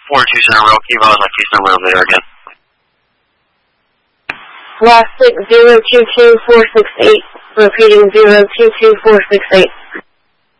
4-2 Center Row, keep on my case number over there again. Last 6 022468, repeating 022468.